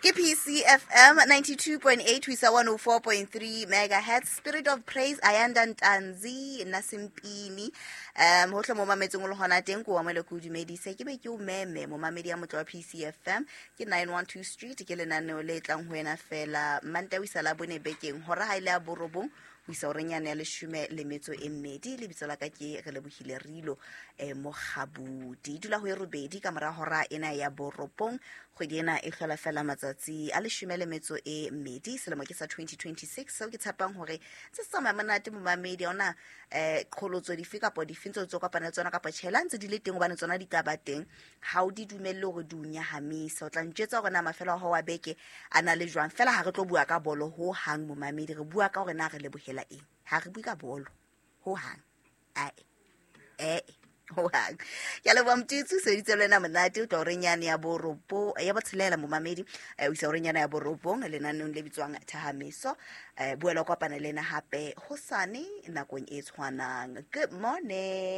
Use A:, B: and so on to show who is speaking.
A: Ke PCFM 92.8 wisa 104.3 megahertz. Spirit of Praise Ayanda Ntanzi Nasimpini. Ho tla mo mametseng lo hona teng ko wa mele go dumedise ke be ke o meme mo mamedi ya motho wa PCFM ke 912 Street ke lenaneo le tlang ho ena fela manta wisa la bone bekeng hora ha ile ya borobong wisa orenyane ya leshume le metso e mmedi le bitso la ka ke re lebohile rilo mo Gabudi dula ho erobedi ka mora hora ena ya borobong kgwedi ena e hlola fela matsatsi a leshume le metso e mmedi selemo ke sa 2026 so ke tshapang hore se sama manate mo mamedi ona kholotso dife kapo difintso tso kapana tsona kapa tshela ntse di le teng hobane tsona di taba teng ha o di dumelle hore di unya hamisa o tla ntjetsa hore na mafelo ho wa beke ana le jwang fela ha re tlo bua ka bolo ho hang mo mamedi re bua ka hore na re lebohela eng ha re bue ka bolo ho hang ho hang ya le bamtitsu se ditse lena monate o tlo renyane ya boropo ya botshelela mo mamedi o isa renyane ya boropong lenaneng le bitswang Thahamiso buela kopana lena hape hosane nakong e tshwanang. Good morning.